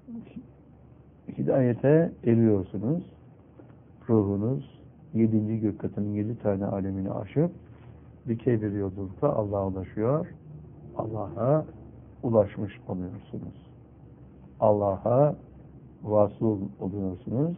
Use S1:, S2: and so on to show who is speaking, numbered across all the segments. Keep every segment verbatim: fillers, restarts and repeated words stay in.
S1: hidayete eriyorsunuz. Ruhunuz yedinci gök katının yedi tane alemini aşıp dikey bir yolculukta Allah'a ulaşıyor. Allah'a ulaşmış oluyorsunuz. Allah'a vasıl oluyorsunuz.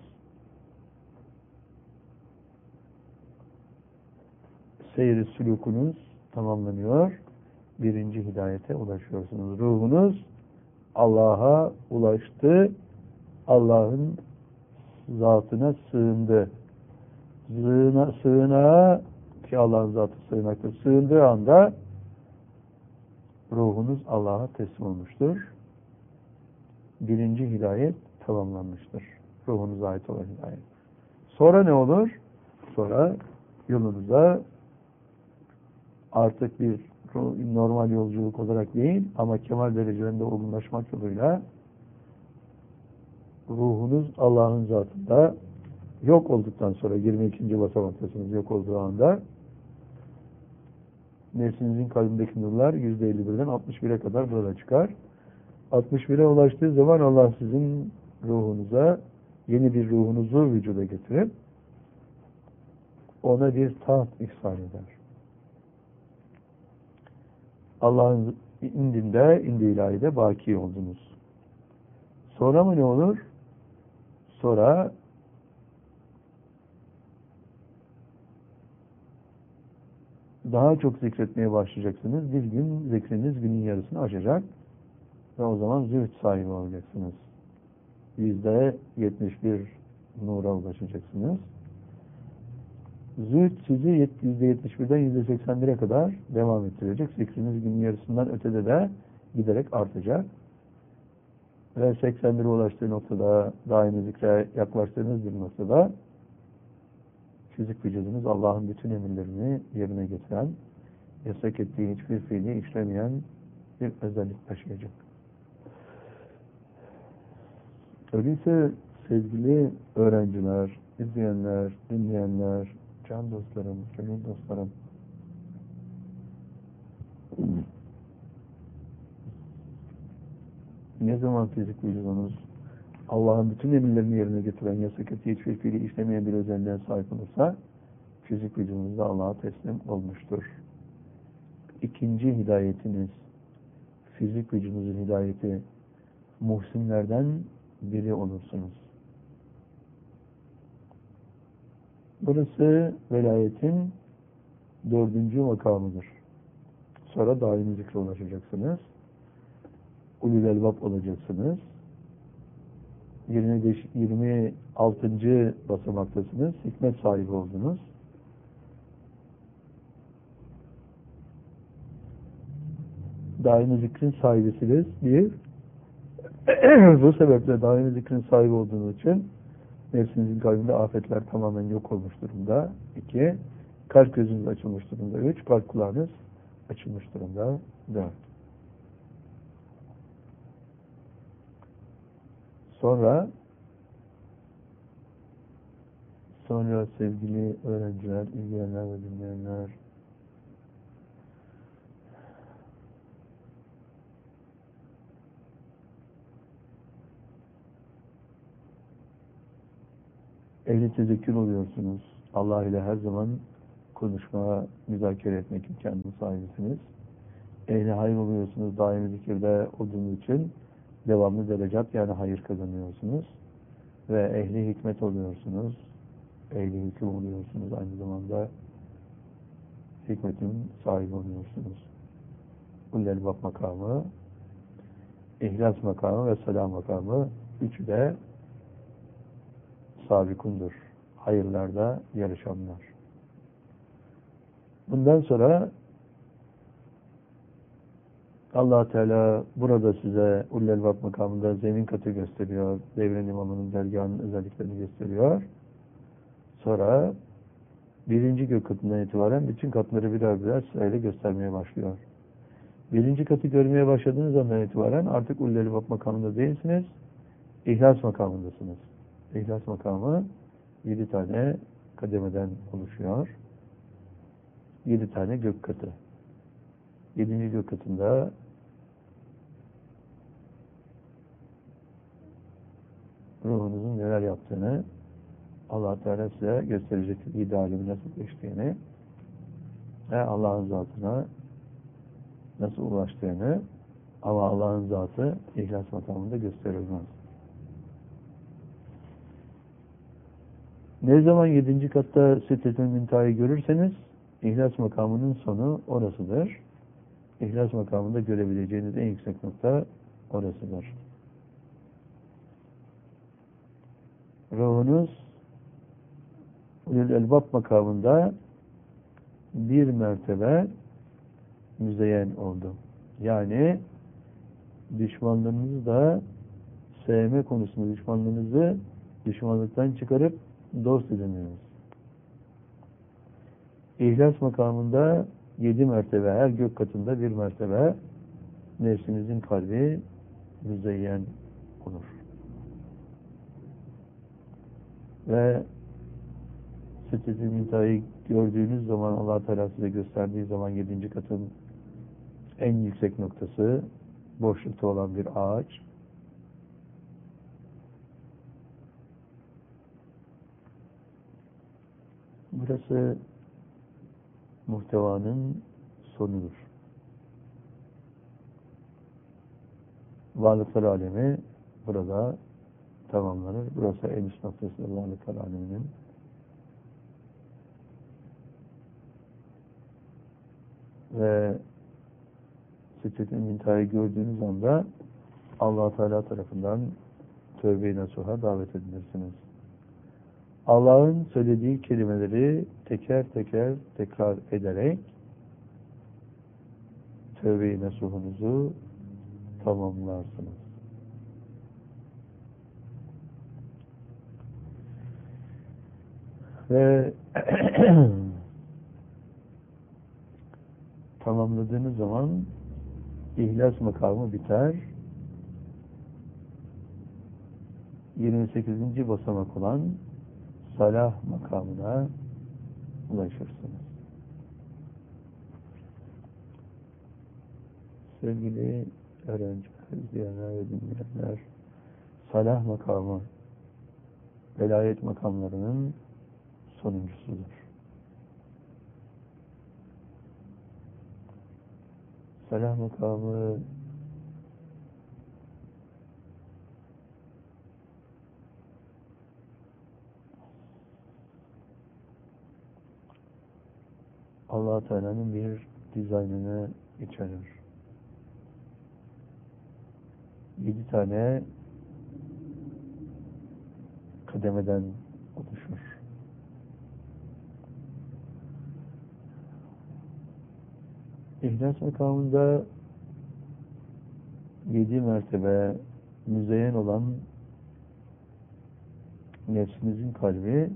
S1: Seyri sülûkunuz tamamlanıyor. Birinci hidayete ulaşıyorsunuz. Ruhunuz Allah'a ulaştı. Allah'ın zatına sığındı. Sığına, sığınağa ki Allah'ın zatı sığınaktır. Sığındığı anda ruhunuz Allah'a teslim olmuştur. Birinci hidayet tamamlanmıştır. Ruhunuza ait olan hidayet. Sonra ne olur? Sonra yolunuza artık bir normal yolculuk olarak değil ama kemal derecelerinde olgunlaşmak yoluyla ruhunuz Allah'ın zatında yok olduktan sonra yirmi ikinci basamaktasınız yok olduğu anda nefsinizin kalbindeki nurlar yüzde elli birden altmış bire kadar böyle çıkar. altmış bire ulaştığı zaman Allah sizin ruhunuza yeni bir ruhunuzu vücuda getirip ona bir taht ihsan eder. Allah'ın indinde, indi ilahide baki oldunuz. Sonra mı ne olur? Sonra daha çok zikretmeye başlayacaksınız. Bir gün zikriniz günün yarısını aşacak ve o zaman zühd sahibi olacaksınız. Yüzde yetmiş bir nura ulaşacaksınız. Zühd sizi yüzde yetmiş birden yüzde seksen bire kadar devam ettirecek. Zikriniz günün yarısından ötede de giderek artacak. Ve seksen bire ulaştığı noktada, daimi zikre yaklaştığınız bir noktada fizik vücudunuz Allah'ın bütün emirlerini yerine getiren, yasak ettiği hiçbir fiili işlemeyen bir özellik taşıyacak. Öyleyse sevgili öğrenciler, izleyenler, dinleyenler, can dostlarım, gönül dostlarım, ne zaman fizik vücudunuz Allah'ın bütün emirlerini yerine getiren, yasak ettiği hiçbir fiili işlemeyen bir özelliğe sahip olursa fizik vücudunuz da Allah'a teslim olmuştur. İkinci hidayetiniz, fizik vücudunuzun hidayeti, muhsinlerden biri olursunuz. Burası velayetin dördüncü makamıdır. Sonra daimi zikre ulaşacaksınız. Ulul elbab olacaksınız. yirmi altıncı basamaktasınız. Hikmet sahibi oldunuz. Daimi zikrin sahibisiniz. Bir, bu sebeple daimi zikrin sahibi olduğunuz için nefsinizin kalbinde afetler tamamen yok olmuş durumda. İki, kalp gözünüz açılmış durumda. Üç, kalp kulağınız açılmış durumda. Dört. Sonra sonra sevgili öğrenciler, ilgilenenler ve dinleyenler, ehli tezekkür oluyorsunuz. Allah ile her zaman konuşma, müzakere etmek imkanına sahibisiniz. Ehli hayır oluyorsunuz. Daimi zikirde olduğunuz için devamlı derecat yani hayır kazanıyorsunuz. Ve ehli hikmet oluyorsunuz. Ehli hüküm oluyorsunuz. Aynı zamanda hikmetin sahibi oluyorsunuz. Ulul elbab makamı, ihlas makamı ve selam makamı üçü de sabikundur. Hayırlarda yarışanlar. Bundan sonra Allah Teala burada size Ulul elbab makamında zemin katı gösteriyor. Devrin imamının dergahının özelliklerini gösteriyor. Sonra birinci gök katından itibaren bütün katları birer birer sırayla göstermeye başlıyor. Birinci katı görmeye başladığınız andan itibaren artık Ulul elbab makamında değilsiniz. İhlas makamındasınız. İhlas makamı yedi tane kademeden oluşuyor. Yedi tane gök katı. Yedinci gök katında ruhunuzun neler yaptığını, Allah Teala size gösterecektir idealimi nasıl geçtiğini ve Allah'ın zatına nasıl ulaştığını, ama Allah'ın zatı ihlas makamında gösterilmez. Ne zaman yedinci katta Sidretül Münteha'yı görürseniz ihlas makamının sonu orasıdır. İhlas makamında görebileceğiniz en yüksek nokta orasıdır. Ruhunuz Ulul Elbab makamında bir mertebe müzeyyen oldu. Yani düşmanlarınızı da sevme konusunda düşmanlarınızı düşmanlıktan çıkarıp dost ediniyoruz. İhlas makamında yedi mertebe, her gök katında bir mertebe nefsinizin kalbi müzeyyen olur. Ve Sidretül Münteha'yı gördüğünüz zaman, Allah Teala size gösterdiği zaman yedinci katın en yüksek noktası boşlukta olan bir ağaç. Burası muhtevanın sonudur. Varlıklar alemi burada tamamlanır. Burası en üst noktası varlıklar aleminin. Ve Sidretül Münteha'yı gördüğünüz anda Allah Teala tarafından tövbe-i nasuha davet edilirsiniz. Allah'ın söylediği kelimeleri teker teker tekrar ederek tövbe-i nasuhunuzu tamamlarsınız. Ve tamamladığınız zaman ihlas makamı biter. yirmi sekizinci basamak olan salah makamına ulaşırsınız. Sevgili öğrenciler, izleyenler ve dinleyenler, salah makamı velayet makamlarının sonuncusudur. Salah makamı Allah Teala'nın bir dizaynını içerir. Yedi tane kademeden oluşur. İhlas makamında yedi mertebe müzeyyen olan nefsinizin kalbi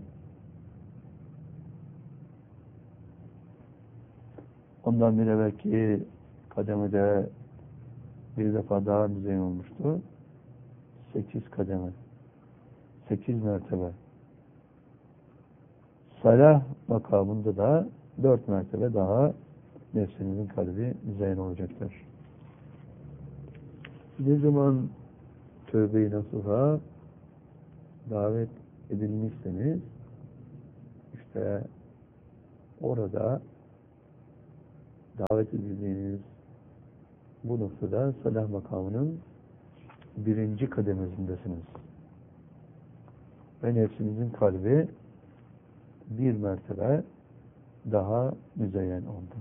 S1: ondan bir evvelki kademede bir defa daha müzeyyen olmuştu. Sekiz kademe. Sekiz mertebe. Salah makamında da dört mertebe daha nefsinizin kalbi müzeyyen olacaktır. Ne zaman tövbe-i nasuha davet edilmişseniz işte orada davet edildiğiniz bu noktada salah makamının birinci kademesindesiniz. Ve nefsinizin kalbi bir mertebe daha müzeyyen oldu.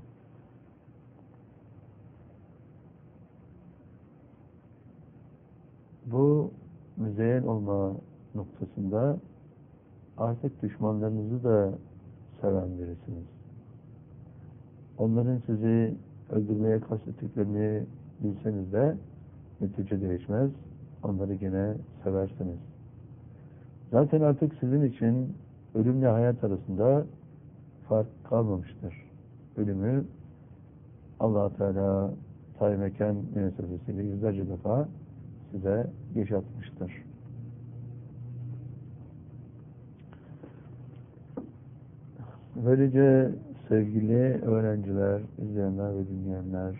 S1: Bu müzeyyen olma noktasında artık düşmanlarınızı da seven birisiniz. Onların sizi öldürmeye kastettiklerini bilseniz de netice değişmez. Onları gene seversiniz. Zaten artık sizin için ölümle hayat arasında fark kalmamıştır. Ölümü Allah Teala tayin mekan münasebesiyle yüzlerce defa size yaşatmıştır. Böylece sevgili öğrenciler, izleyenler ve dinleyenler,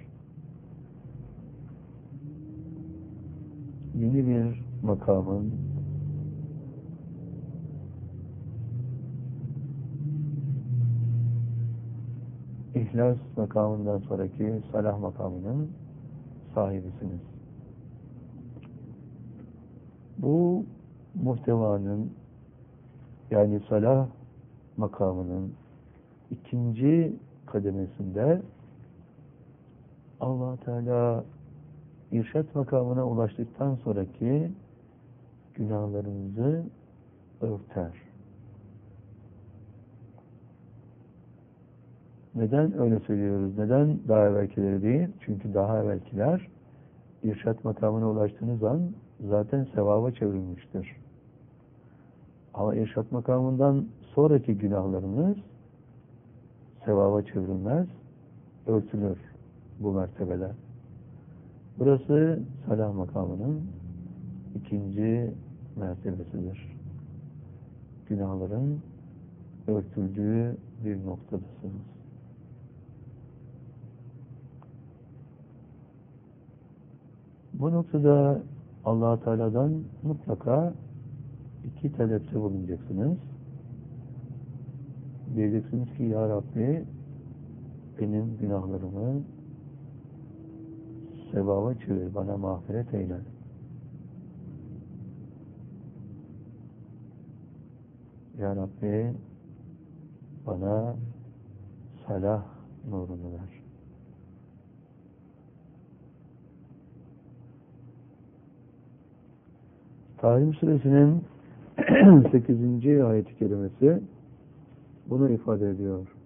S1: yeni bir makamın İhlas makamından sonraki salah makamının sahibisiniz. Bu muhtevanın, yani salah makamının ikinci kademesinde Allah Teala irşat makamına ulaştıktan sonraki günahlarınızı örter. Neden öyle söylüyoruz? Neden daha evvelkileri değil? Çünkü daha evvelkiler irşat makamına ulaştığınız an zaten sevaba çevrilmiştir. Ama irşat makamından sonraki günahlarınız sevaba çevrilmez, örtülür bu mertebede. Burası salah makamının ikinci mertebesidir. Günahların örtüldüğü bir noktadasınız. Bu noktada Allah-u Teala'dan mutlaka iki talepte bulunacaksınız. Diyeceksiniz ki Ya Rabbi, benim günahlarımı sevaba çevir, bana mağfiret eyle. Ya Rabbi, bana salah nurunu ver. Tahrim Suresinin sekizinci ayet-i kerimesi bunu ifade ediyor.